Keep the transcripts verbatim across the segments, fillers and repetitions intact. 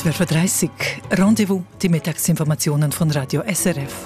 zwölf Uhr dreißig. Rendezvous, die Mittagsinformationen von Radio S R F.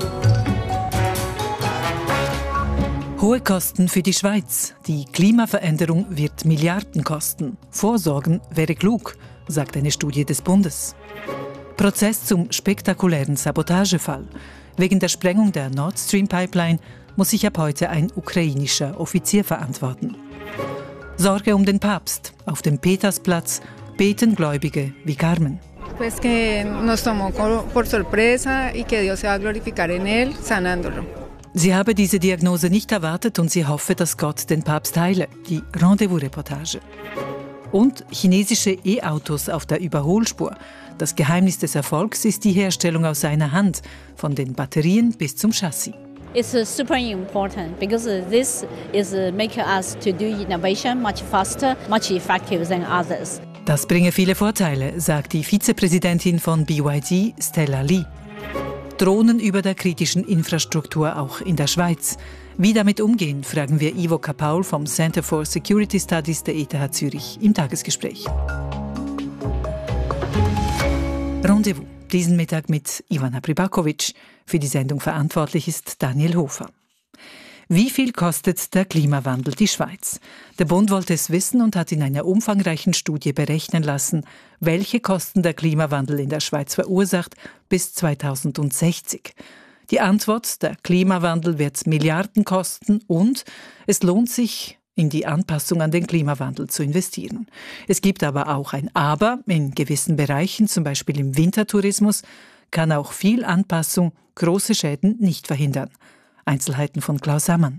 Hohe Kosten für die Schweiz. Die Klimaveränderung wird Milliarden kosten. Vorsorgen wäre klug, sagt eine Studie des Bundes. Prozess zum spektakulären Sabotagefall. Wegen der Sprengung der Nord Stream Pipeline muss sich ab heute ein ukrainischer Offizier verantworten. Sorge um den Papst. Auf dem Petersplatz beten Gläubige wie Carmen. Pues que nos tomó por sorpresa y que Dios se va a glorificar en él, sanándolo. Sie habe diese Diagnose nicht erwartet und sie hoffe, dass Gott den Papst heile. Die Rendezvous-Reportage. Und chinesische E-Autos auf der Überholspur. Das Geheimnis des Erfolgs ist die Herstellung aus einer Hand, von den Batterien bis zum Chassis. It's uh, super important because uh, this is uh, making us to do innovation much faster, much effective than others. Das bringe viele Vorteile, sagt die Vizepräsidentin von B Y D, Stella Lee. Drohnen über der kritischen Infrastruktur auch in der Schweiz. Wie damit umgehen, fragen wir Ivo Kapaul vom Center for Security Studies der E T H Zürich im Tagesgespräch. Rendezvous, diesen Mittag mit Ivana Pribakovic. Für die Sendung verantwortlich ist Daniel Hofer. Wie viel kostet der Klimawandel die Schweiz? Der Bund wollte es wissen und hat in einer umfangreichen Studie berechnen lassen, welche Kosten der Klimawandel in der Schweiz verursacht bis zweitausendsechzig. Die Antwort, der Klimawandel wird Milliarden kosten und es lohnt sich, in die Anpassung an den Klimawandel zu investieren. Es gibt aber auch ein Aber. In gewissen Bereichen, zum Beispiel im Wintertourismus, kann auch viel Anpassung große Schäden nicht verhindern. Einzelheiten von Klaus Sammann.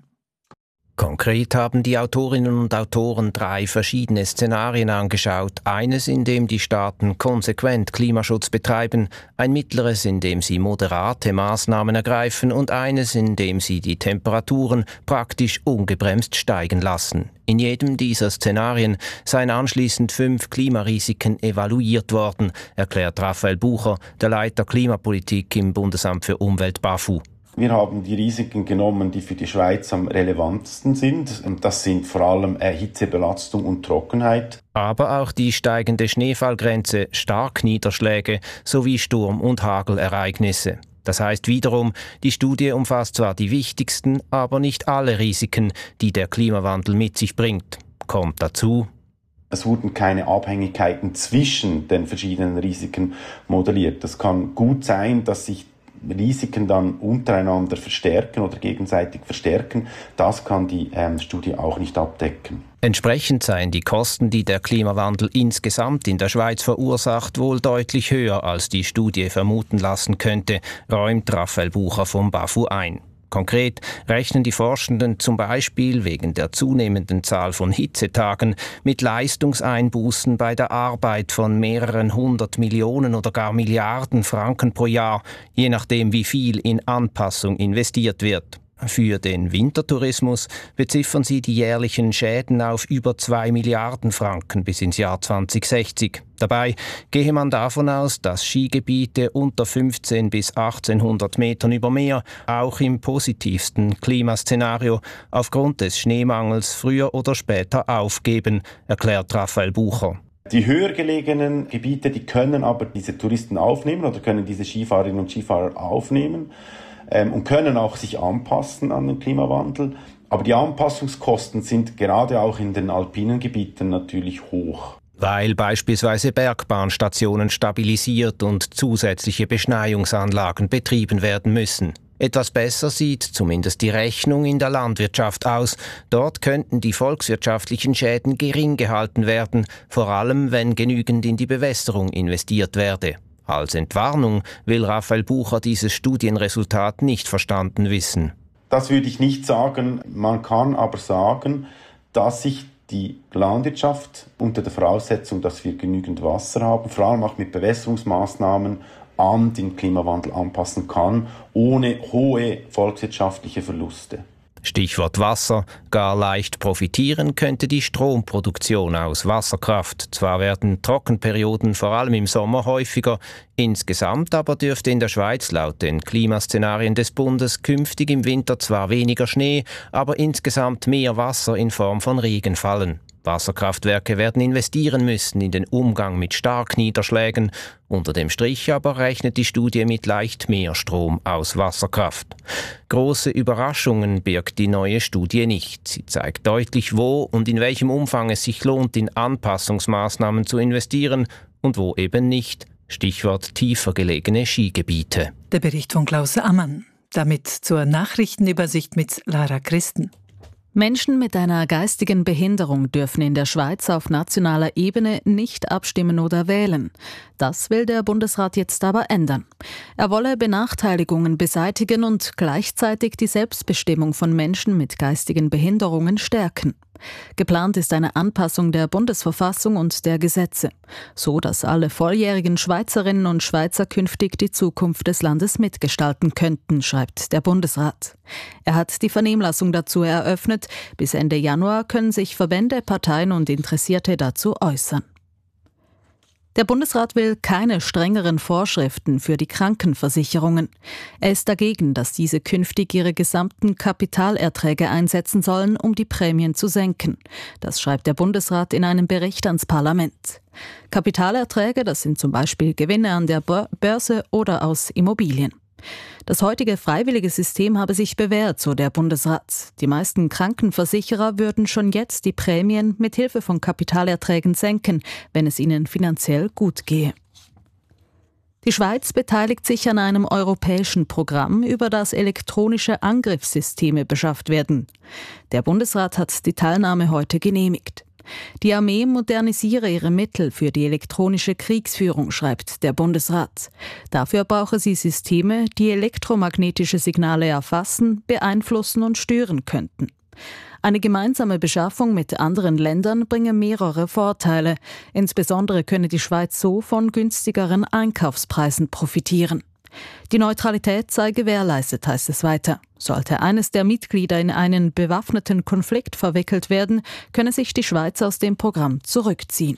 Konkret haben die Autorinnen und Autoren drei verschiedene Szenarien angeschaut. Eines, in dem die Staaten konsequent Klimaschutz betreiben, ein mittleres, in dem sie moderate Maßnahmen ergreifen und eines, in dem sie die Temperaturen praktisch ungebremst steigen lassen. In jedem dieser Szenarien seien anschließend fünf Klimarisiken evaluiert worden, erklärt Raphael Bucher, der Leiter Klimapolitik im Bundesamt für Umwelt B A F U. Wir haben die Risiken genommen, die für die Schweiz am relevantesten sind. Und das sind vor allem Hitzebelastung und Trockenheit. Aber auch die steigende Schneefallgrenze, Starkniederschläge sowie Sturm- und Hagelereignisse. Das heißt wiederum, die Studie umfasst zwar die wichtigsten, aber nicht alle Risiken, die der Klimawandel mit sich bringt. Kommt dazu: Es wurden keine Abhängigkeiten zwischen den verschiedenen Risiken modelliert. Das kann gut sein, dass sich Risiken dann untereinander verstärken oder gegenseitig verstärken. Das kann die ähm, Studie auch nicht abdecken. Entsprechend seien die Kosten, die der Klimawandel insgesamt in der Schweiz verursacht, wohl deutlich höher, als die Studie vermuten lassen könnte, räumt Raphael Bucher vom B A F U ein. Konkret rechnen die Forschenden zum Beispiel wegen der zunehmenden Zahl von Hitzetagen mit Leistungseinbußen bei der Arbeit von mehreren hundert Millionen oder gar Milliarden Franken pro Jahr, je nachdem wie viel in Anpassung investiert wird. Für den Wintertourismus beziffern sie die jährlichen Schäden auf über zwei Milliarden Franken bis ins Jahr zweitausendsechzig. Dabei gehe man davon aus, dass Skigebiete unter fünfzehn bis achtzehnhundert Metern über Meer auch im positivsten Klimaszenario aufgrund des Schneemangels früher oder später aufgeben, erklärt Raphael Bucher. Die höher gelegenen Gebiete, die können aber diese Touristen aufnehmen oder können diese Skifahrerinnen und Skifahrer aufnehmen. Ähm, und können auch sich anpassen an den Klimawandel. Aber die Anpassungskosten sind gerade auch in den alpinen Gebieten natürlich hoch. Weil beispielsweise Bergbahnstationen stabilisiert und zusätzliche Beschneiungsanlagen betrieben werden müssen. Etwas besser sieht zumindest die Rechnung in der Landwirtschaft aus. Dort könnten die volkswirtschaftlichen Schäden gering gehalten werden, vor allem wenn genügend in die Bewässerung investiert werde. Als Entwarnung will Raphael Bucher dieses Studienresultat nicht verstanden wissen. Das würde ich nicht sagen. Man kann aber sagen, dass sich die Landwirtschaft unter der Voraussetzung, dass wir genügend Wasser haben, vor allem auch mit Bewässerungsmaßnahmen an den Klimawandel anpassen kann, ohne hohe volkswirtschaftliche Verluste. Stichwort Wasser. Gar leicht profitieren könnte die Stromproduktion aus Wasserkraft. Zwar werden Trockenperioden vor allem im Sommer häufiger, insgesamt aber dürfte in der Schweiz laut den Klimaszenarien des Bundes künftig im Winter zwar weniger Schnee, aber insgesamt mehr Wasser in Form von Regen fallen. Wasserkraftwerke werden investieren müssen in den Umgang mit Starkniederschlägen. Unter dem Strich aber rechnet die Studie mit leicht mehr Strom aus Wasserkraft. Große Überraschungen birgt die neue Studie nicht. Sie zeigt deutlich, wo und in welchem Umfang es sich lohnt, in Anpassungsmaßnahmen zu investieren und wo eben nicht. Stichwort tiefer gelegene Skigebiete. Der Bericht von Klaus Ammann. Damit zur Nachrichtenübersicht mit Lara Christen. Menschen mit einer geistigen Behinderung dürfen in der Schweiz auf nationaler Ebene nicht abstimmen oder wählen. Das will der Bundesrat jetzt aber ändern. Er wolle Benachteiligungen beseitigen und gleichzeitig die Selbstbestimmung von Menschen mit geistigen Behinderungen stärken. Geplant ist eine Anpassung der Bundesverfassung und der Gesetze, so dass alle volljährigen Schweizerinnen und Schweizer künftig die Zukunft des Landes mitgestalten könnten, schreibt der Bundesrat. Er hat die Vernehmlassung dazu eröffnet. Bis Ende Januar können sich Verbände, Parteien und Interessierte dazu äußern. Der Bundesrat will keine strengeren Vorschriften für die Krankenversicherungen. Er ist dagegen, dass diese künftig ihre gesamten Kapitalerträge einsetzen sollen, um die Prämien zu senken. Das schreibt der Bundesrat in einem Bericht ans Parlament. Kapitalerträge, das sind zum Beispiel Gewinne an der Börse oder aus Immobilien. Das heutige freiwillige System habe sich bewährt, so der Bundesrat. Die meisten Krankenversicherer würden schon jetzt die Prämien mit Hilfe von Kapitalerträgen senken, wenn es ihnen finanziell gut gehe. Die Schweiz beteiligt sich an einem europäischen Programm, über das elektronische Angriffssysteme beschafft werden. Der Bundesrat hat die Teilnahme heute genehmigt. Die Armee modernisiere ihre Mittel für die elektronische Kriegsführung, schreibt der Bundesrat. Dafür brauche sie Systeme, die elektromagnetische Signale erfassen, beeinflussen und stören könnten. Eine gemeinsame Beschaffung mit anderen Ländern bringe mehrere Vorteile. Insbesondere könne die Schweiz so von günstigeren Einkaufspreisen profitieren. Die Neutralität sei gewährleistet, heißt es weiter. Sollte eines der Mitglieder in einen bewaffneten Konflikt verwickelt werden, könne sich die Schweiz aus dem Programm zurückziehen.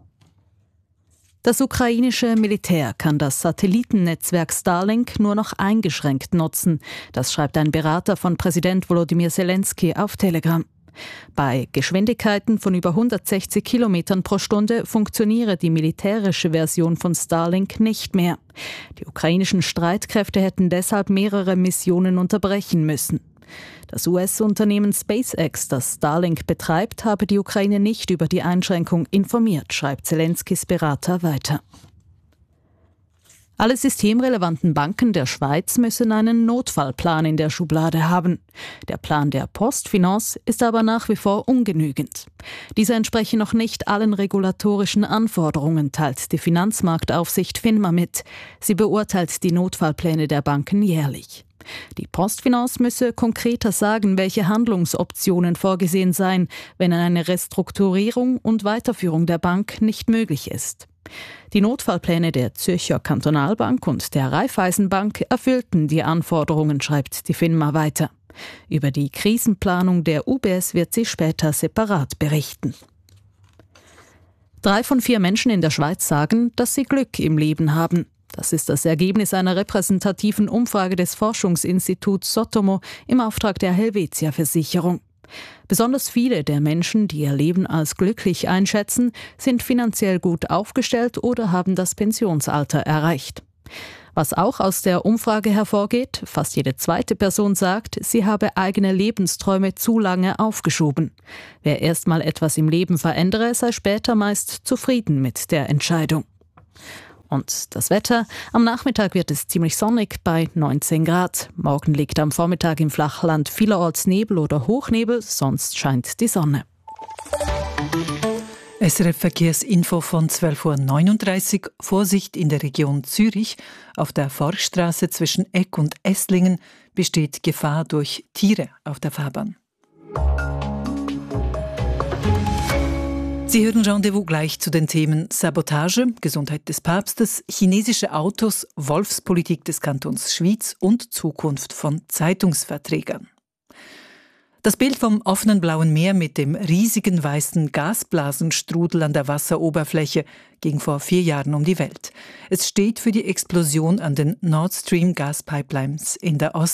Das ukrainische Militär kann das Satellitennetzwerk Starlink nur noch eingeschränkt nutzen. Das schreibt ein Berater von Präsident Volodymyr Zelensky auf Telegram. Bei Geschwindigkeiten von über hundertsechzig Kilometern pro Stunde funktioniere die militärische Version von Starlink nicht mehr. Die ukrainischen Streitkräfte hätten deshalb mehrere Missionen unterbrechen müssen. Das U S-Unternehmen SpaceX, das Starlink betreibt, habe die Ukraine nicht über die Einschränkung informiert, schreibt Zelenskys Berater weiter. Alle systemrelevanten Banken der Schweiz müssen einen Notfallplan in der Schublade haben. Der Plan der PostFinance ist aber nach wie vor ungenügend. Diese entsprechen noch nicht allen regulatorischen Anforderungen, teilt die Finanzmarktaufsicht FINMA mit. Sie beurteilt die Notfallpläne der Banken jährlich. Die PostFinance müsse konkreter sagen, welche Handlungsoptionen vorgesehen seien, wenn eine Restrukturierung und Weiterführung der Bank nicht möglich ist. Die Notfallpläne der Zürcher Kantonalbank und der Raiffeisenbank erfüllten die Anforderungen, schreibt die FINMA weiter. Über die Krisenplanung der U B S wird sie später separat berichten. Drei von vier Menschen in der Schweiz sagen, dass sie Glück im Leben haben. Das ist das Ergebnis einer repräsentativen Umfrage des Forschungsinstituts Sotomo im Auftrag der Helvetia-Versicherung. Besonders viele der Menschen, die ihr Leben als glücklich einschätzen, sind finanziell gut aufgestellt oder haben das Pensionsalter erreicht. Was auch aus der Umfrage hervorgeht, fast jede zweite Person sagt, sie habe eigene Lebensträume zu lange aufgeschoben. Wer erstmal etwas im Leben verändere, sei später meist zufrieden mit der Entscheidung. Und das Wetter. Am Nachmittag wird es ziemlich sonnig bei neunzehn Grad. Morgen liegt am Vormittag im Flachland vielerorts Nebel oder Hochnebel, sonst scheint die Sonne. S R F Verkehrsinfo von zwölf Uhr neununddreißig. Vorsicht in der Region Zürich. Auf der Forststraße zwischen Eck und Esslingen besteht Gefahr durch Tiere auf der Fahrbahn. Sie hören Rendezvous gleich zu den Themen Sabotage, Gesundheit des Papstes, chinesische Autos, Wolfspolitik des Kantons Schwyz und Zukunft von Zeitungsvertretern. Das Bild vom offenen blauen Meer mit dem riesigen weißen Gasblasenstrudel an der Wasseroberfläche ging vor vier Jahren um die Welt. Es steht für die Explosion an den Nord Stream Gaspipelines in der Ostsee.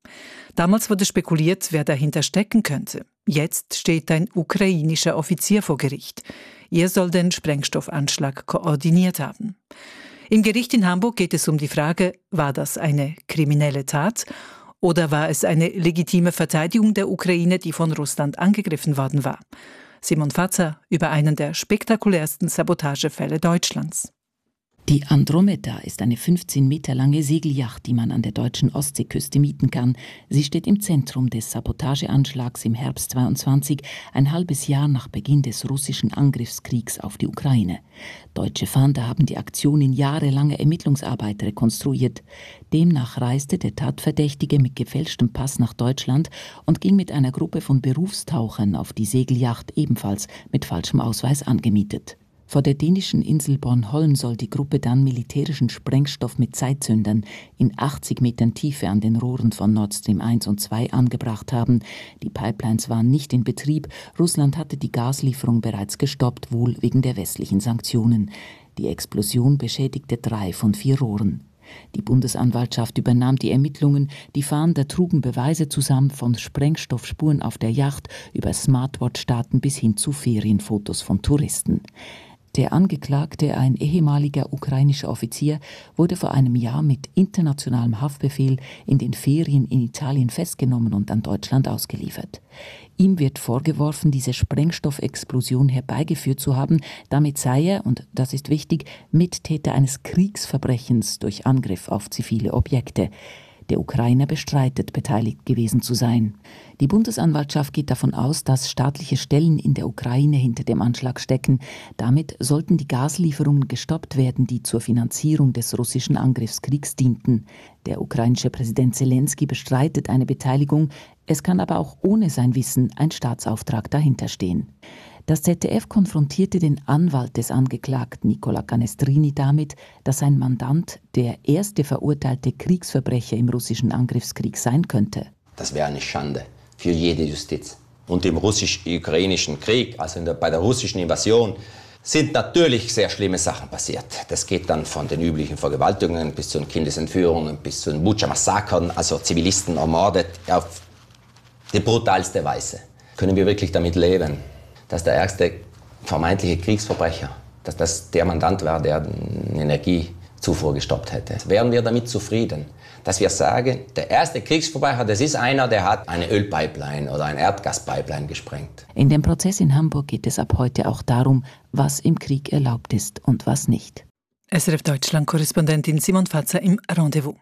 Damals wurde spekuliert, wer dahinter stecken könnte. Jetzt steht ein ukrainischer Offizier vor Gericht. Er soll den Sprengstoffanschlag koordiniert haben. Im Gericht in Hamburg geht es um die Frage, war das eine kriminelle Tat oder war es eine legitime Verteidigung der Ukraine, die von Russland angegriffen worden war? Simon Fatzer über einen der spektakulärsten Sabotagefälle Deutschlands. Die Andromeda ist eine fünfzehn Meter lange Segelyacht, die man an der deutschen Ostseeküste mieten kann. Sie steht im Zentrum des Sabotageanschlags im Herbst zweiundzwanzig, ein halbes Jahr nach Beginn des russischen Angriffskriegs auf die Ukraine. Deutsche Fahnder haben die Aktion in jahrelange Ermittlungsarbeit rekonstruiert. Demnach reiste der Tatverdächtige mit gefälschtem Pass nach Deutschland und ging mit einer Gruppe von Berufstauchern auf die Segelyacht, ebenfalls mit falschem Ausweis angemietet. Vor der dänischen Insel Bornholm soll die Gruppe dann militärischen Sprengstoff mit Zeitzündern in achtzig Metern Tiefe an den Rohren von Nord Stream eins und zwei angebracht haben. Die Pipelines waren nicht in Betrieb. Russland hatte die Gaslieferung bereits gestoppt, wohl wegen der westlichen Sanktionen. Die Explosion beschädigte drei von vier Rohren. Die Bundesanwaltschaft übernahm die Ermittlungen. Die Fahnder trugen Beweise zusammen von Sprengstoffspuren auf der Yacht über Smartwatch-Daten bis hin zu Ferienfotos von Touristen. Der Angeklagte, ein ehemaliger ukrainischer Offizier, wurde vor einem Jahr mit internationalem Haftbefehl in den Ferien in Italien festgenommen und an Deutschland ausgeliefert. Ihm wird vorgeworfen, diese Sprengstoffexplosion herbeigeführt zu haben. Damit sei er, und das ist wichtig, Mittäter eines Kriegsverbrechens durch Angriff auf zivile Objekte. Der Ukrainer bestreitet, beteiligt gewesen zu sein. Die Bundesanwaltschaft geht davon aus, dass staatliche Stellen in der Ukraine hinter dem Anschlag stecken. Damit sollten die Gaslieferungen gestoppt werden, die zur Finanzierung des russischen Angriffskriegs dienten. Der ukrainische Präsident Zelensky bestreitet eine Beteiligung. Es kann aber auch ohne sein Wissen ein Staatsauftrag dahinter stehen. Das Z D F konfrontierte den Anwalt des Angeklagten Nicola Canestrini damit, dass sein Mandant der erste verurteilte Kriegsverbrecher im russischen Angriffskrieg sein könnte. Das wäre eine Schande für jede Justiz. Und im russisch-ukrainischen Krieg, also in der, bei der russischen Invasion, sind natürlich sehr schlimme Sachen passiert. Das geht dann von den üblichen Vergewaltigungen bis zu den Kindesentführungen, bis zu den Butscha-Massakern, also Zivilisten ermordet auf die brutalste Weise. Können wir wirklich damit leben, dass der ärgste vermeintliche Kriegsverbrecher, dass das der Mandant war, der eine Energiezufuhr gestoppt hätte? Wären wir damit zufrieden, dass wir sagen, der erste Kriegsverbrecher, das ist einer, der hat eine Ölpipeline oder eine Erdgaspipeline gesprengt? In dem Prozess in Hamburg geht es ab heute auch darum, was im Krieg erlaubt ist und was nicht. S R F Deutschland-Korrespondentin Simon Fatzer im Rendezvous.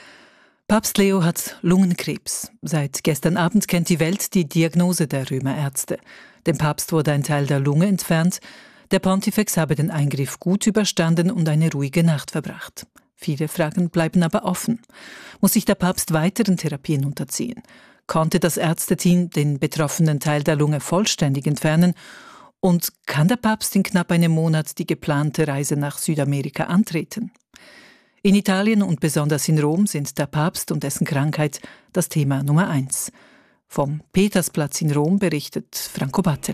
Papst Leo hat Lungenkrebs. Seit gestern Abend kennt die Welt die Diagnose der Römerärzte. Dem Papst wurde ein Teil der Lunge entfernt. Der Pontifex habe den Eingriff gut überstanden und eine ruhige Nacht verbracht. Viele Fragen bleiben aber offen. Muss sich der Papst weiteren Therapien unterziehen? Konnte das Ärzteteam den betroffenen Teil der Lunge vollständig entfernen? Und kann der Papst in knapp einem Monat die geplante Reise nach Südamerika antreten? In Italien und besonders in Rom sind der Papst und dessen Krankheit das Thema Nummer eins. Vom Petersplatz in Rom berichtet Franco Battel.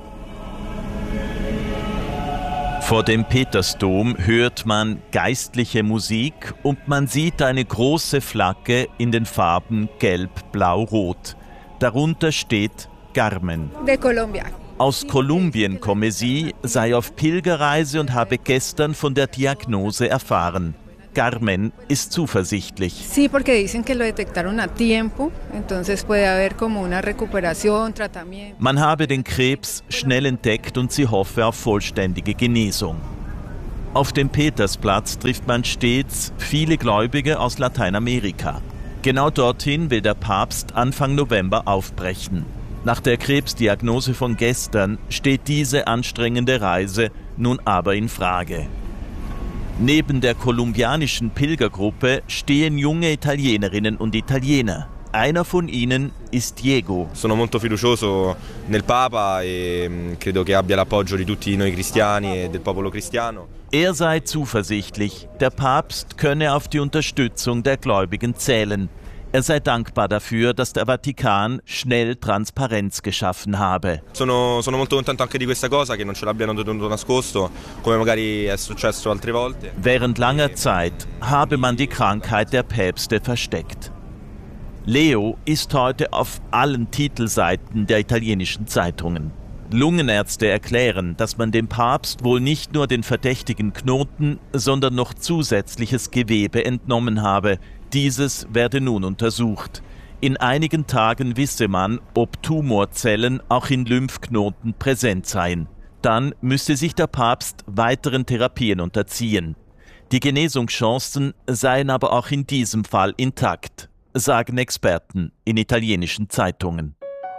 Vor dem Petersdom hört man geistliche Musik und man sieht eine große Flagge in den Farben Gelb, Blau, Rot. Darunter steht Carmen. De Colombia. Aus Kolumbien komme sie, sei auf Pilgerreise und habe gestern von der Diagnose erfahren. Carmen ist zuversichtlich. Sí, porque dicen que lo detectaron a tiempo, entonces puede haber como una recuperación, tratamiento. Man habe den Krebs schnell entdeckt und sie hoffe auf vollständige Genesung. Auf dem Petersplatz trifft man stets viele Gläubige aus Lateinamerika. Genau dorthin will der Papst Anfang November aufbrechen. Nach der Krebsdiagnose von gestern steht diese anstrengende Reise nun aber in Frage. Neben der kolumbianischen Pilgergruppe stehen junge Italienerinnen und Italiener. Einer von ihnen ist Diego. Sono molto fiducioso nel Papa e credo che abbia l'appoggio di tutti noi cristiani e del popolo cristiano. Er sei zuversichtlich, der Papst könne auf die Unterstützung der Gläubigen zählen. Er sei dankbar dafür, dass der Vatikan schnell Transparenz geschaffen habe. Sono, sono molto contento anche di questa cosa, che non ce l'abbiano tenuto nascosto, come magari è successo altre volte. Während langer Zeit habe man die Krankheit der Päpste versteckt. Leo ist heute auf allen Titelseiten der italienischen Zeitungen. Lungenärzte erklären, dass man dem Papst wohl nicht nur den verdächtigen Knoten, sondern noch zusätzliches Gewebe entnommen habe. Dieses werde nun untersucht. In einigen Tagen wisse man, ob Tumorzellen auch in Lymphknoten präsent seien. Dann müsste sich der Papst weiteren Therapien unterziehen. Die Genesungschancen seien aber auch in diesem Fall intakt, sagen Experten in italienischen Zeitungen.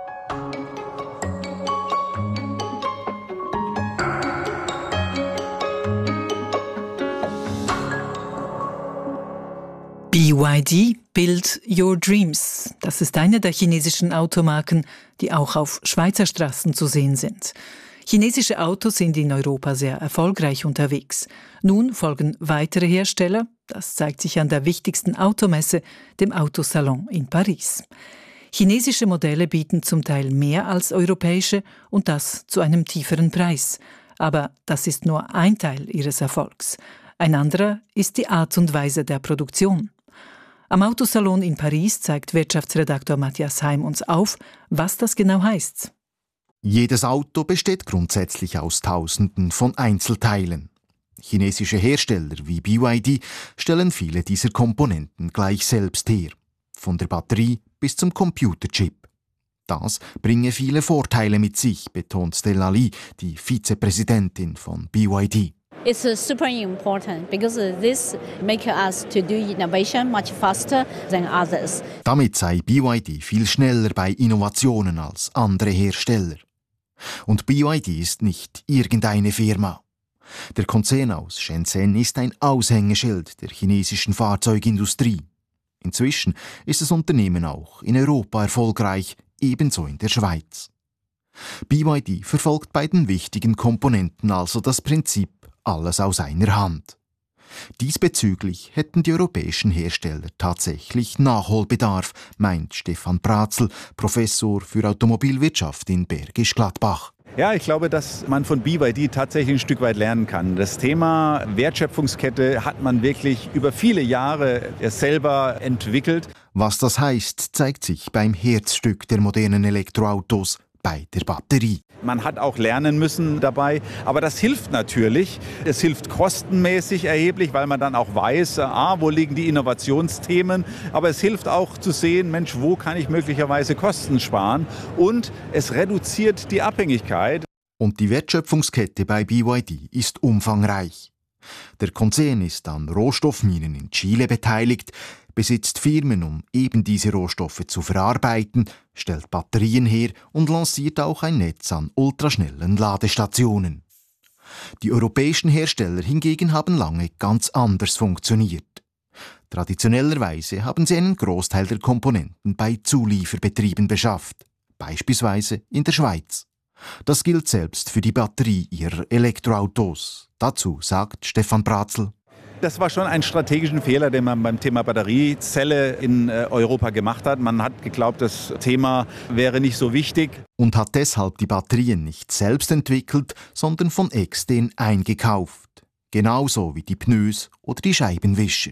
B Y D, Build Your Dreams. Das ist eine der chinesischen Automarken, die auch auf Schweizer Straßen zu sehen sind. Chinesische Autos sind in Europa sehr erfolgreich unterwegs. Nun folgen weitere Hersteller. Das zeigt sich an der wichtigsten Automesse, dem Autosalon in Paris. Chinesische Modelle bieten zum Teil mehr als europäische und das zu einem tieferen Preis. Aber das ist nur ein Teil ihres Erfolgs. Ein anderer ist die Art und Weise der Produktion. Am Autosalon in Paris zeigt Wirtschaftsredakteur Matthias Heim uns auf, was das genau heißt. Jedes Auto besteht grundsätzlich aus Tausenden von Einzelteilen. Chinesische Hersteller wie B Y D stellen viele dieser Komponenten gleich selbst her. Von der Batterie bis zum Computerchip. Das bringe viele Vorteile mit sich, betont Stella Li, die Vizepräsidentin von B Y D. It's super important because this makes us to do innovation much faster than others. Damit sei B Y D viel schneller bei Innovationen als andere Hersteller. Und B Y D ist nicht irgendeine Firma. Der Konzern aus Shenzhen ist ein Aushängeschild der chinesischen Fahrzeugindustrie. Inzwischen ist das Unternehmen auch in Europa erfolgreich, ebenso in der Schweiz. B Y D verfolgt bei den wichtigen Komponenten also das Prinzip alles aus einer Hand. Diesbezüglich hätten die europäischen Hersteller tatsächlich Nachholbedarf, meint Stefan Pratzel, Professor für Automobilwirtschaft in Bergisch Gladbach. Ja, ich glaube, dass man von B Y D tatsächlich ein Stück weit lernen kann. Das Thema Wertschöpfungskette hat man wirklich über viele Jahre selber entwickelt. Was das heißt, zeigt sich beim Herzstück der modernen Elektroautos, bei der Batterie. Man hat auch lernen müssen dabei, aber das hilft natürlich. Es hilft kostenmäßig erheblich, weil man dann auch weiß, ah, wo liegen die Innovationsthemen. Aber es hilft auch zu sehen, Mensch, wo kann ich möglicherweise Kosten sparen? Und es reduziert die Abhängigkeit. Und die Wertschöpfungskette bei B Y D ist umfangreich. Der Konzern ist an Rohstoffminen in Chile beteiligt, besitzt Firmen, um eben diese Rohstoffe zu verarbeiten, stellt Batterien her und lanciert auch ein Netz an ultraschnellen Ladestationen. Die europäischen Hersteller hingegen haben lange ganz anders funktioniert. Traditionellerweise haben sie einen Großteil der Komponenten bei Zulieferbetrieben beschafft, beispielsweise in der Schweiz. Das gilt selbst für die Batterie ihrer Elektroautos. Dazu sagt Stefan Pratzel: Das war schon ein strategischen Fehler, den man beim Thema Batteriezelle in Europa gemacht hat. Man hat geglaubt, das Thema wäre nicht so wichtig. Und hat deshalb die Batterien nicht selbst entwickelt, sondern von extern eingekauft. Genauso wie die Pneus oder die Scheibenwischer.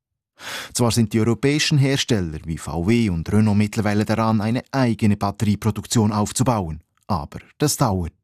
Zwar sind die europäischen Hersteller wie V W und Renault mittlerweile daran, eine eigene Batterieproduktion aufzubauen. Aber das dauert.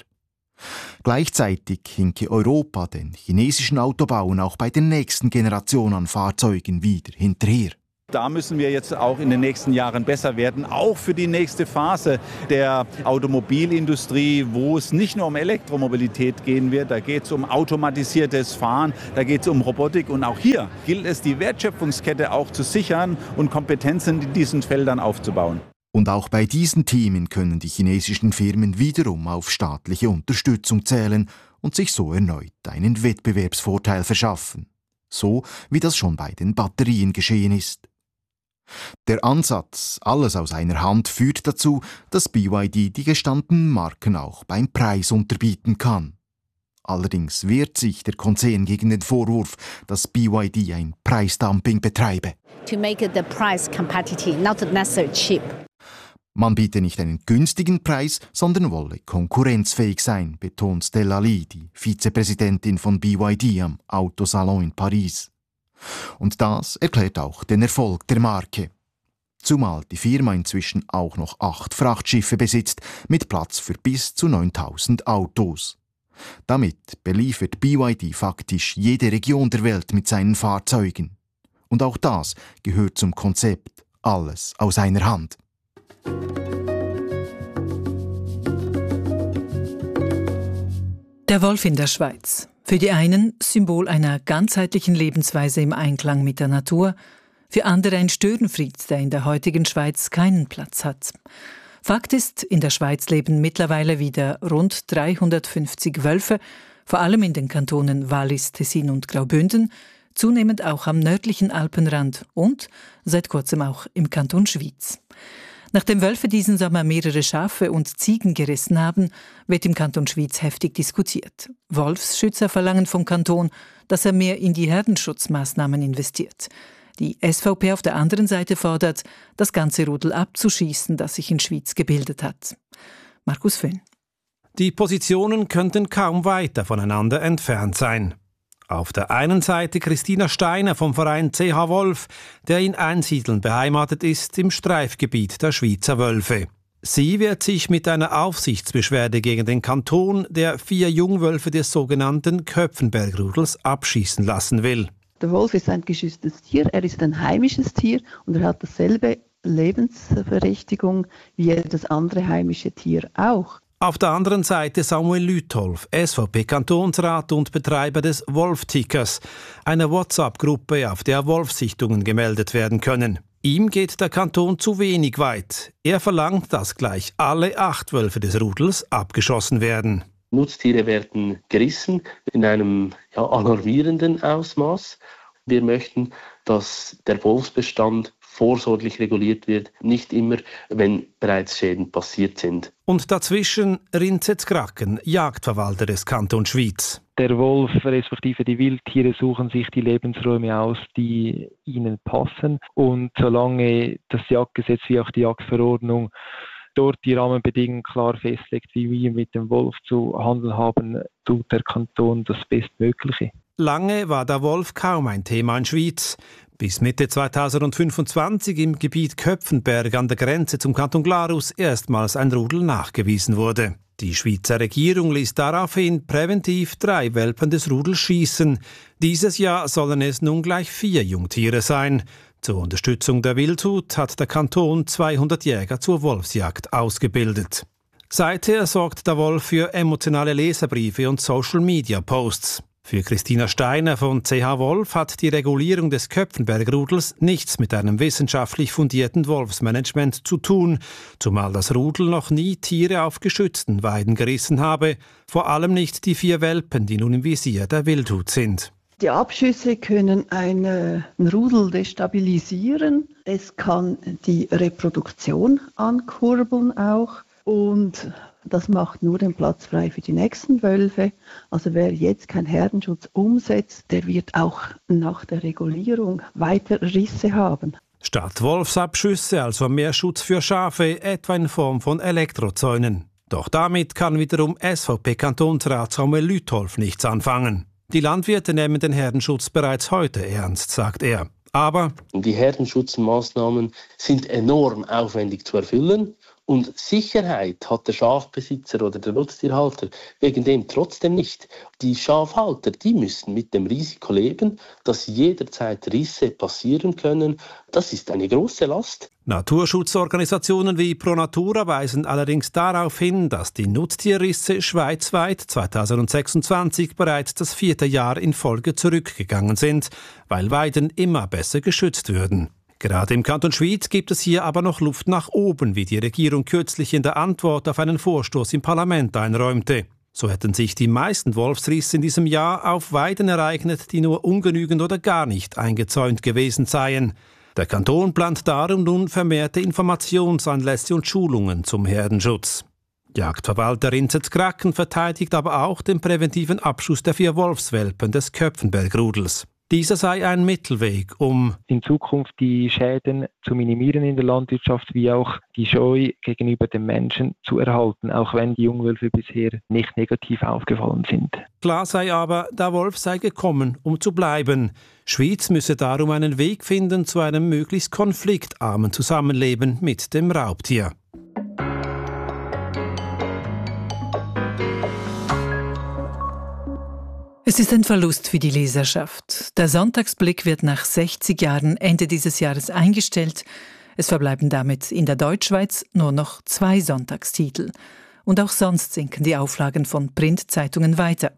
Gleichzeitig hinke Europa den chinesischen Autobauern auch bei der nächsten Generation an Fahrzeugen wieder hinterher. Da müssen wir jetzt auch in den nächsten Jahren besser werden, auch für die nächste Phase der Automobilindustrie, wo es nicht nur um Elektromobilität gehen wird, da geht es um automatisiertes Fahren, da geht es um Robotik und auch hier gilt es, die Wertschöpfungskette auch zu sichern und Kompetenzen in diesen Feldern aufzubauen. Und auch bei diesen Themen können die chinesischen Firmen wiederum auf staatliche Unterstützung zählen und sich so erneut einen Wettbewerbsvorteil verschaffen. So wie das schon bei den Batterien geschehen ist. Der Ansatz, alles aus einer Hand, führt dazu, dass B Y D die gestandenen Marken auch beim Preis unterbieten kann. Allerdings wehrt sich der Konzern gegen den Vorwurf, dass B Y D ein Preisdumping betreibe. To make the price competitive, not necessarily cheap. Man biete nicht einen günstigen Preis, sondern wolle konkurrenzfähig sein, betont Stella Li, die Vizepräsidentin von B Y D am Autosalon in Paris. Und das erklärt auch den Erfolg der Marke. Zumal die Firma inzwischen auch noch acht Frachtschiffe besitzt, mit Platz für bis zu neuntausend Autos. Damit beliefert B Y D faktisch jede Region der Welt mit seinen Fahrzeugen. Und auch das gehört zum Konzept, alles aus einer Hand. Der Wolf in der Schweiz. Für die einen Symbol einer ganzheitlichen Lebensweise im Einklang mit der Natur, für andere ein Störenfried, der in der heutigen Schweiz keinen Platz hat. Fakt ist, in der Schweiz leben mittlerweile wieder rund dreihundertfünfzig Wölfe, vor allem in den Kantonen Wallis, Tessin und Graubünden, zunehmend auch am nördlichen Alpenrand und seit kurzem auch im Kanton Schwyz. Nachdem Wölfe diesen Sommer mehrere Schafe und Ziegen gerissen haben, wird im Kanton Schwyz heftig diskutiert. Wolfsschützer verlangen vom Kanton, dass er mehr in die Herdenschutzmaßnahmen investiert. Die S V P auf der anderen Seite fordert, das ganze Rudel abzuschießen, das sich in Schwyz gebildet hat. Markus Föhn. Die Positionen könnten kaum weiter voneinander entfernt sein. Auf der einen Seite Christina Steiner vom Verein C H Wolf, der in Einsiedeln beheimatet ist im Streifgebiet der Schweizer Wölfe. Sie wird sich mit einer Aufsichtsbeschwerde gegen den Kanton der vier Jungwölfe des sogenannten Köpfenbergrudels abschießen lassen will. Der Wolf ist ein geschütztes Tier, er ist ein heimisches Tier und er hat dasselbe Lebensberechtigung wie jedes andere heimische Tier auch. Auf der anderen Seite Samuel Lütolf, S V P-Kantonsrat und Betreiber des Wolf-Tickers, einer WhatsApp-Gruppe, auf der Wolfsichtungen gemeldet werden können. Ihm geht der Kanton zu wenig weit. Er verlangt, dass gleich alle acht Wölfe des Rudels abgeschossen werden. Nutztiere werden gerissen in einem ja, alarmierenden Ausmaß. Wir möchten, dass der Wolfsbestand vorsorglich reguliert wird, nicht immer, wenn bereits Schäden passiert sind. Und dazwischen Rinzet Kraken, Jagdverwalter des Kantons Schwyz. Der Wolf respektive die Wildtiere suchen sich die Lebensräume aus, die ihnen passen. Und solange das Jagdgesetz wie auch die Jagdverordnung dort die Rahmenbedingungen klar festlegt, wie wir mit dem Wolf zu handeln haben, tut der Kanton das Bestmögliche. Lange war der Wolf kaum ein Thema in Schwyz, bis Mitte zweitausendfünfundzwanzig im Gebiet Köpfenberg an der Grenze zum Kanton Glarus erstmals ein Rudel nachgewiesen wurde. Die Schweizer Regierung ließ daraufhin präventiv drei Welpen des Rudels schießen. Dieses Jahr sollen es nun gleich vier Jungtiere sein. Zur Unterstützung der Wildhut hat der Kanton zweihundert Jäger zur Wolfsjagd ausgebildet. Seither sorgt der Wolf für emotionale Leserbriefe und Social-Media-Posts. Für Christina Steiner von C H Wolf hat die Regulierung des Köpfenbergrudels nichts mit einem wissenschaftlich fundierten Wolfsmanagement zu tun, zumal das Rudel noch nie Tiere auf geschützten Weiden gerissen habe, vor allem nicht die vier Welpen, die nun im Visier der Wildhut sind. Die Abschüsse können ein, äh, ein Rudel destabilisieren, es kann die Reproduktion ankurbeln auch und das macht nur den Platz frei für die nächsten Wölfe. Also wer jetzt keinen Herdenschutz umsetzt, der wird auch nach der Regulierung weiter Risse haben. Statt Wolfsabschüsse also mehr Schutz für Schafe, etwa in Form von Elektrozäunen. Doch damit kann wiederum S V P-Kantonsrat Samuel Lütolf nichts anfangen. Die Landwirte nehmen den Herdenschutz bereits heute ernst, sagt er. Aber die Herdenschutzmaßnahmen sind enorm aufwendig zu erfüllen. Und Sicherheit hat der Schafbesitzer oder der Nutztierhalter wegen dem trotzdem nicht. Die Schafhalter, die müssen mit dem Risiko leben, dass jederzeit Risse passieren können. Das ist eine große Last. Naturschutzorganisationen wie Pro Natura weisen allerdings darauf hin, dass die Nutztierrisse schweizweit zweitausendsechsundzwanzig bereits das vierte Jahr in Folge zurückgegangen sind, weil Weiden immer besser geschützt würden. Gerade im Kanton Schwyz gibt es hier aber noch Luft nach oben, wie die Regierung kürzlich in der Antwort auf einen Vorstoß im Parlament einräumte. So hätten sich die meisten Wolfsrisse in diesem Jahr auf Weiden ereignet, die nur ungenügend oder gar nicht eingezäunt gewesen seien. Der Kanton plant darum nun vermehrte Informationsanlässe und Schulungen zum Herdenschutz. Jagdverwalter Rinzet Kraken verteidigt aber auch den präventiven Abschuss der vier Wolfswelpen des Köpfenbergrudels. Dieser sei ein Mittelweg, um in Zukunft die Schäden zu minimieren in der Landwirtschaft, wie auch die Scheu gegenüber den Menschen zu erhalten, auch wenn die Jungwölfe bisher nicht negativ aufgefallen sind. Klar sei aber, der Wolf sei gekommen, um zu bleiben. Schwyz müsse darum einen Weg finden zu einem möglichst konfliktarmen Zusammenleben mit dem Raubtier. Es ist ein Verlust für die Leserschaft. Der Sonntagsblick wird nach sechzig Jahren Ende dieses Jahres eingestellt. Es verbleiben damit in der Deutschschweiz nur noch zwei Sonntagstitel. Und auch sonst sinken die Auflagen von Printzeitungen weiter.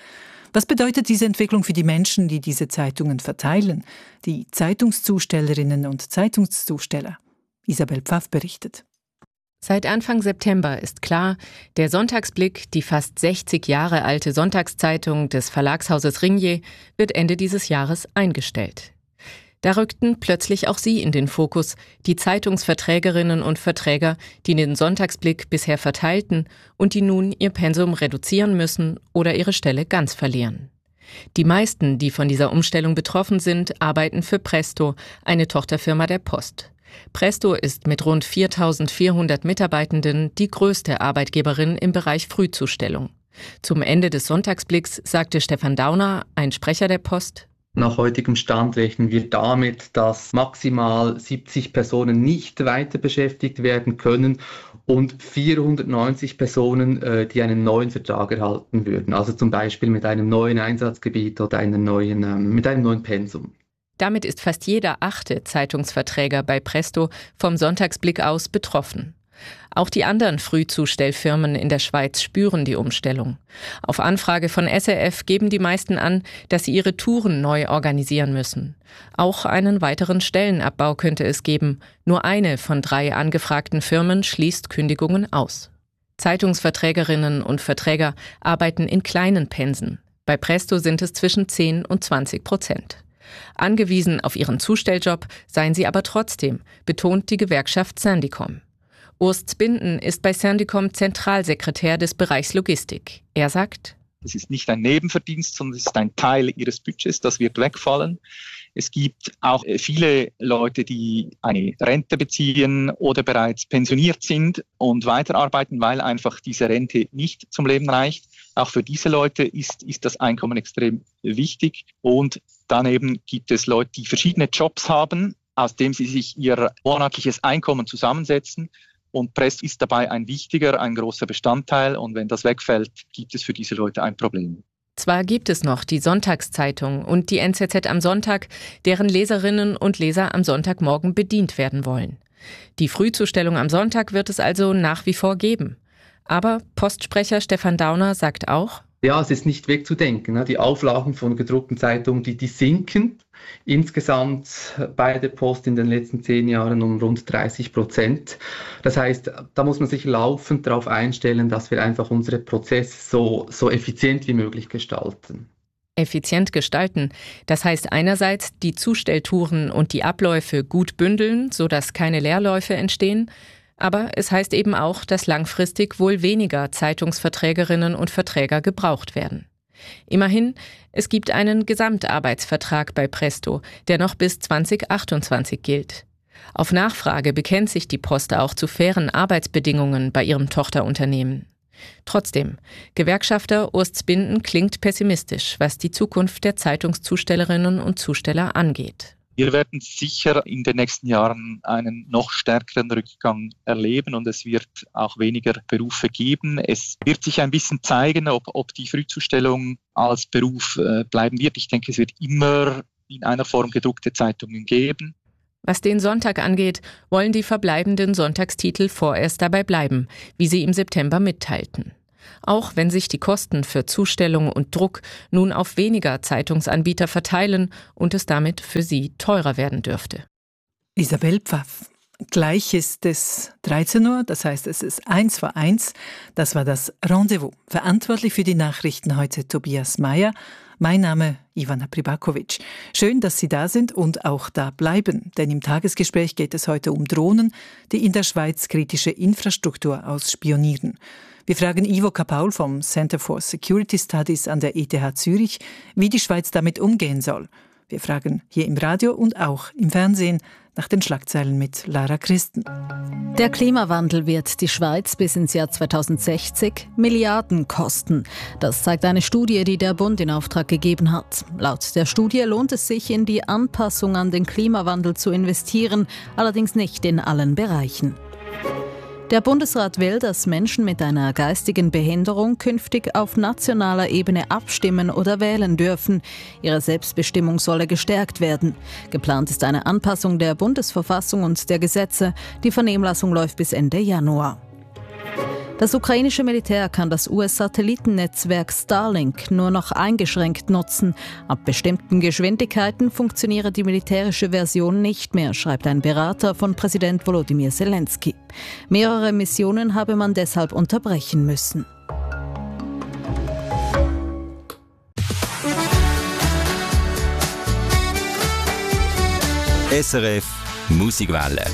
Was bedeutet diese Entwicklung für die Menschen, die diese Zeitungen verteilen? Die Zeitungszustellerinnen und Zeitungszusteller. Isabel Pfaff berichtet. Seit Anfang September ist klar, der Sonntagsblick, die fast sechzig Jahre alte Sonntagszeitung des Verlagshauses Ringier, wird Ende dieses Jahres eingestellt. Da rückten plötzlich auch sie in den Fokus, die Zeitungsverträgerinnen und Verträger, die den Sonntagsblick bisher verteilten und die nun ihr Pensum reduzieren müssen oder ihre Stelle ganz verlieren. Die meisten, die von dieser Umstellung betroffen sind, arbeiten für Presto, eine Tochterfirma der Post. Presto ist mit rund viertausendvierhundert Mitarbeitenden die größte Arbeitgeberin im Bereich Frühzustellung. Zum Ende des Sonntagsblicks sagte Stefan Dauner, ein Sprecher der Post: Nach heutigem Stand rechnen wir damit, dass maximal siebzig Personen nicht weiter beschäftigt werden können und vierhundertneunzig Personen, die einen neuen Vertrag erhalten würden. Also zum Beispiel mit einem neuen Einsatzgebiet oder einer neuen, mit einem neuen Pensum. Damit ist fast jeder achte Zeitungsverträger bei Presto vom Sonntagsblick aus betroffen. Auch die anderen Frühzustellfirmen in der Schweiz spüren die Umstellung. Auf Anfrage von S R F geben die meisten an, dass sie ihre Touren neu organisieren müssen. Auch einen weiteren Stellenabbau könnte es geben. Nur eine von drei angefragten Firmen schließt Kündigungen aus. Zeitungsverträgerinnen und Verträger arbeiten in kleinen Pensen. Bei Presto sind es zwischen zehn und zwanzig Prozent. Angewiesen auf ihren Zustelljob seien sie aber trotzdem, betont die Gewerkschaft Sandicom. Urs Zbinden ist bei Sandicom Zentralsekretär des Bereichs Logistik. Er sagt: Es ist nicht ein Nebenverdienst, sondern es ist ein Teil ihres Budgets, das wird wegfallen. Es gibt auch viele Leute, die eine Rente beziehen oder bereits pensioniert sind und weiterarbeiten, weil einfach diese Rente nicht zum Leben reicht. Auch für diese Leute ist, ist das Einkommen extrem wichtig. Und daneben gibt es Leute, die verschiedene Jobs haben, aus dem sie sich ihr monatliches Einkommen zusammensetzen. Und Presto ist dabei ein wichtiger, ein großer Bestandteil. Und wenn das wegfällt, gibt es für diese Leute ein Problem. Zwar gibt es noch die Sonntagszeitung und die N Z Z am Sonntag, deren Leserinnen und Leser am Sonntagmorgen bedient werden wollen. Die Frühzustellung am Sonntag wird es also nach wie vor geben. Aber Postsprecher Stefan Dauner sagt auch: Ja, es ist nicht wegzudenken. Die Auflagen von gedruckten Zeitungen, die, die sinken insgesamt bei der Post in den letzten zehn Jahren um rund dreißig Prozent. Das heißt, da muss man sich laufend darauf einstellen, dass wir einfach unsere Prozesse so, so effizient wie möglich gestalten. Effizient gestalten, das heißt einerseits die Zustelltouren und die Abläufe gut bündeln, sodass keine Leerläufe entstehen. Aber es heißt eben auch, dass langfristig wohl weniger Zeitungsverträgerinnen und Verträger gebraucht werden. Immerhin, es gibt einen Gesamtarbeitsvertrag bei Presto, der noch bis zwanzig achtundzwanzig gilt. Auf Nachfrage bekennt sich die Post auch zu fairen Arbeitsbedingungen bei ihrem Tochterunternehmen. Trotzdem, Gewerkschafter Urs Zbinden klingt pessimistisch, was die Zukunft der Zeitungszustellerinnen und Zusteller angeht. Wir werden sicher in den nächsten Jahren einen noch stärkeren Rückgang erleben und es wird auch weniger Berufe geben. Es wird sich ein bisschen zeigen, ob, ob die Frühzustellung als Beruf äh, bleiben wird. Ich denke, es wird immer in einer Form gedruckte Zeitungen geben. Was den Sonntag angeht, wollen die verbleibenden Sonntagstitel vorerst dabei bleiben, wie sie im September mitteilten. Auch wenn sich die Kosten für Zustellung und Druck nun auf weniger Zeitungsanbieter verteilen und es damit für sie teurer werden dürfte. Isabel Pfaff. Gleich ist es dreizehn Uhr, das heißt es ist eins vor eins. Das war das Rendezvous. Verantwortlich für die Nachrichten heute Tobias Meyer. Mein Name Ivana Pribakovic. Schön, dass Sie da sind und auch da bleiben, denn im Tagesgespräch geht es heute um Drohnen, die in der Schweiz kritische Infrastruktur ausspionieren. Wir fragen Ivo Kapaul vom Center for Security Studies an der E T H Zürich, wie die Schweiz damit umgehen soll. Wir fragen hier im Radio und auch im Fernsehen nach den Schlagzeilen mit Lara Christen. Der Klimawandel wird die Schweiz bis ins Jahr zweitausendsechzig Milliarden kosten. Das zeigt eine Studie, die der Bund in Auftrag gegeben hat. Laut der Studie lohnt es sich, in die Anpassung an den Klimawandel zu investieren, allerdings nicht in allen Bereichen. Der Bundesrat will, dass Menschen mit einer geistigen Behinderung künftig auf nationaler Ebene abstimmen oder wählen dürfen. Ihre Selbstbestimmung solle gestärkt werden. Geplant ist eine Anpassung der Bundesverfassung und der Gesetze. Die Vernehmlassung läuft bis Ende Januar. Das ukrainische Militär kann das U S-Satellitennetzwerk Starlink nur noch eingeschränkt nutzen. Ab bestimmten Geschwindigkeiten funktioniere die militärische Version nicht mehr, schreibt ein Berater von Präsident Volodymyr Zelensky. Mehrere Missionen habe man deshalb unterbrechen müssen. S R F Musikwelle.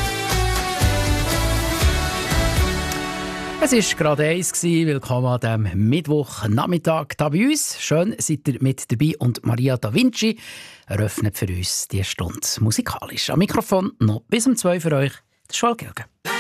Es war gerade eins. Willkommen an diesem Mittwochnachmittag hier bei uns. Schön, seid ihr mit dabei. Und Maria Da Vinci eröffnet für uns die Stunde musikalisch. Am Mikrofon noch bis um zwei für euch, der Schwalgelge.